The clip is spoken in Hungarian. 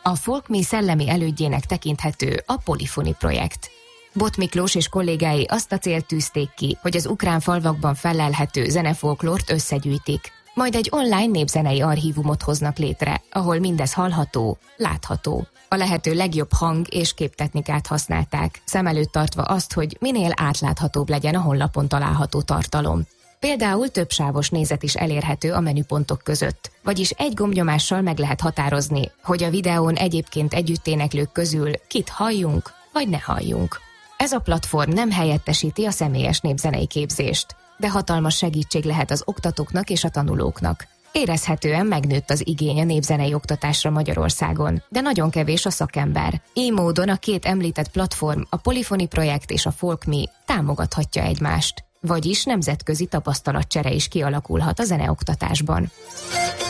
A Folkme szellemi elődjének tekinthető a Polyphony projekt. Bot Miklós és kollégái azt a célt tűzték ki, hogy az ukrán falvakban fellelhető zenefolklort összegyűjtik. Majd egy online népzenei archívumot hoznak létre, ahol mindez hallható, látható. A lehető legjobb hang- és képtechnikát használták, szem előtt tartva azt, hogy minél átláthatóbb legyen a honlapon található tartalom. Például többsávos nézet is elérhető a menüpontok között, vagyis egy gombnyomással meg lehet határozni, hogy a videón egyébként együtt éneklők közül kit halljunk, vagy ne halljunk. Ez a platform nem helyettesíti a személyes népzenei képzést, de hatalmas segítség lehet az oktatóknak és a tanulóknak. Érezhetően megnőtt az igény a népzenei oktatásra Magyarországon, de nagyon kevés a szakember. Így módon a két említett platform, a Polyphony projekt és a Folkme támogathatja egymást, vagyis nemzetközi tapasztalatcsere is kialakulhat a zeneoktatásban.